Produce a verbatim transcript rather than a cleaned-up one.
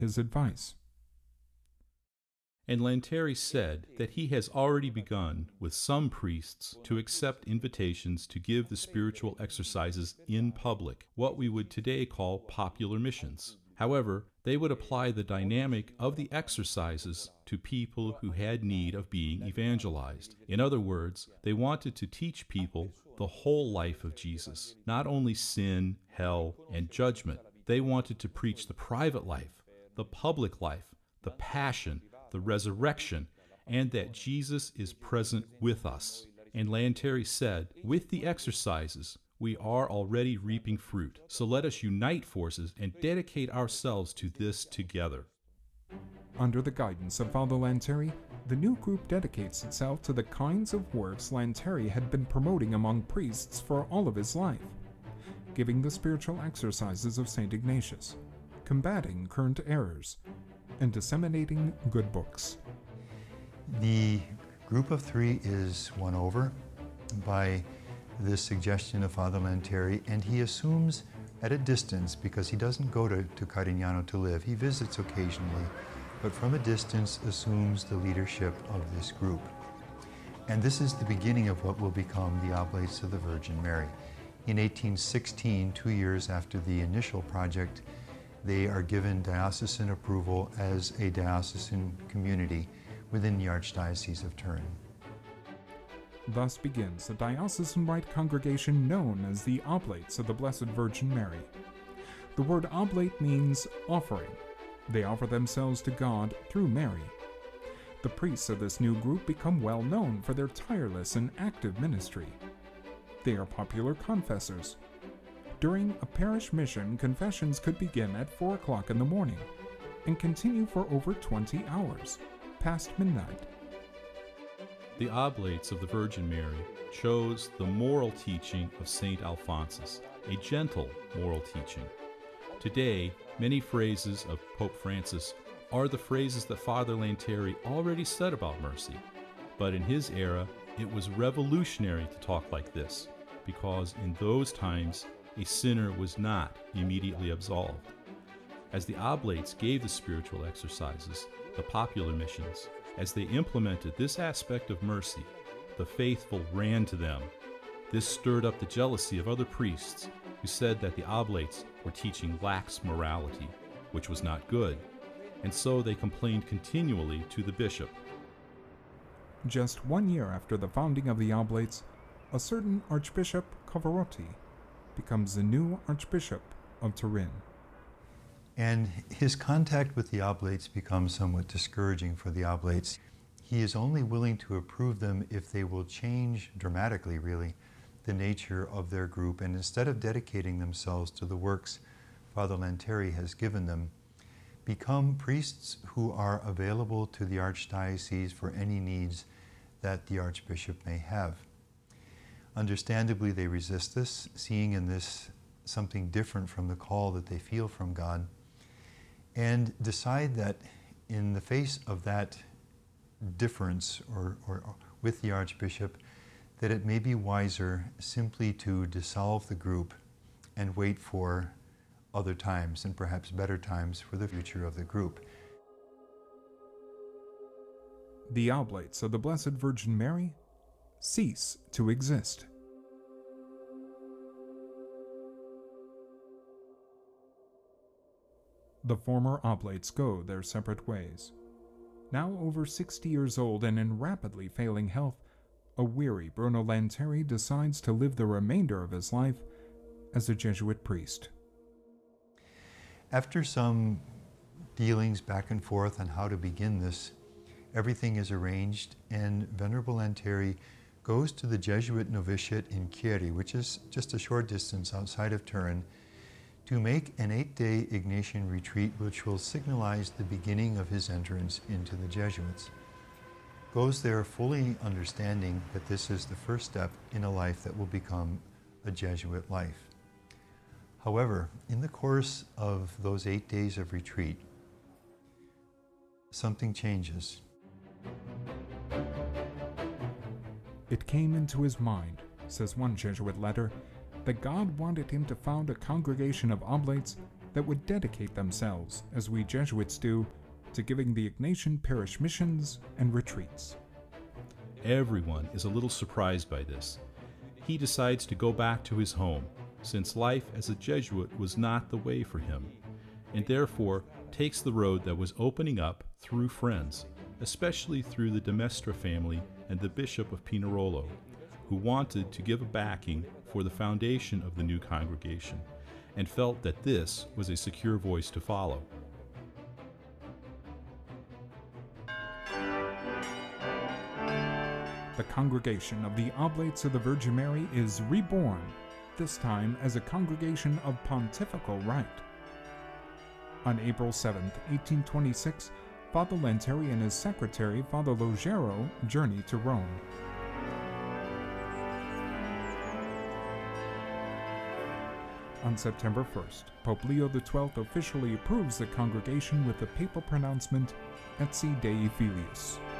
his advice. And Lanteri said that he has already begun with some priests to accept invitations to give the spiritual exercises in public, what we would today call popular missions. However, they would apply the dynamic of the exercises to people who had need of being evangelized. In other words, they wanted to teach people the whole life of Jesus, not only sin, hell, and judgment. They wanted to preach the private life, the public life, the passion, the resurrection, and that Jesus is present with us. And Lanteri said, with the exercises, we are already reaping fruit. So let us unite forces and dedicate ourselves to this together. Under the guidance of Father Lanteri, the new group dedicates itself to the kinds of works Lanteri had been promoting among priests for all of his life, giving the spiritual exercises of Saint Ignatius, combating current errors, and disseminating good books. The group of three is won over by this suggestion of Father Lanteri, and he assumes at a distance, because he doesn't go to, to Carignano to live, he visits occasionally, but from a distance assumes the leadership of this group. And this is the beginning of what will become the Oblates of the Virgin Mary. In eighteen sixteen, two years after the initial project, they are given diocesan approval as a diocesan community within the Archdiocese of Turin. Thus begins a diocesan-wide congregation known as the Oblates of the Blessed Virgin Mary. The word oblate means offering. They offer themselves to God through Mary. The priests of this new group become well known for their tireless and active ministry. They are popular confessors. During a parish mission, confessions could begin at four o'clock in the morning and continue for over twenty hours, past midnight. The Oblates of the Virgin Mary chose the moral teaching of Saint Alphonsus, a gentle moral teaching. Today, many phrases of Pope Francis are the phrases that Father Lanteri already said about mercy, but in his era, it was revolutionary to talk like this, because in those times, a sinner was not immediately absolved. As the Oblates gave the spiritual exercises, the popular missions, as they implemented this aspect of mercy, the faithful ran to them. This stirred up the jealousy of other priests who said that the Oblates were teaching lax morality, which was not good, and so they complained continually to the bishop. Just one year after the founding of the Oblates, a certain Archbishop Cavarotti becomes the new Archbishop of Turin. And his contact with the Oblates becomes somewhat discouraging for the Oblates. He is only willing to approve them if they will change dramatically, really, the nature of their group, and instead of dedicating themselves to the works Father Lanteri has given them, become priests who are available to the Archdiocese for any needs that the Archbishop may have. Understandably, they resist this, seeing in this something different from the call that they feel from God, and decide that in the face of that difference or, or, or with the Archbishop, that it may be wiser simply to dissolve the group and wait for other times, and perhaps better times, for the future of the group. The Oblates of the Blessed Virgin Mary cease to exist. The former Oblates go their separate ways. Now over sixty years old and in rapidly failing health, a weary Bruno Lanteri decides to live the remainder of his life as a Jesuit priest. After some dealings back and forth on how to begin this, everything is arranged, and Venerable Lanteri goes to the Jesuit novitiate in Chieri, which is just a short distance outside of Turin, to make an eight-day Ignatian retreat which will signalize the beginning of his entrance into the Jesuits. Goes there fully understanding that this is the first step in a life that will become a Jesuit life. However, in the course of those eight days of retreat, something changes. It came into his mind, says one Jesuit letter, that God wanted him to found a congregation of Oblates that would dedicate themselves, as we Jesuits do, to giving the Ignatian parish missions and retreats. Everyone is a little surprised by this. He decides to go back to his home, since life as a Jesuit was not the way for him, and therefore takes the road that was opening up through friends, especially through the de Mestre family and the Bishop of Pinerolo, who wanted to give a backing for the foundation of the new congregation, and felt that this was a secure voice to follow. The Congregation of the Oblates of the Virgin Mary is reborn, this time as a congregation of pontifical right. On April seventh, eighteen twenty-six, Father Lanteri and his secretary, Father Logero, journeyed to Rome. On September first, Pope Leo the twelfth officially approves the congregation with the papal pronouncement Etsi Dei Filius.